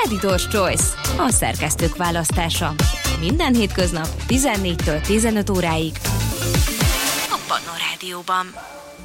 Editor's Choice, a szerkesztők választása. Minden hétköznap 14-től 15 óráig a Pannon Rádióban.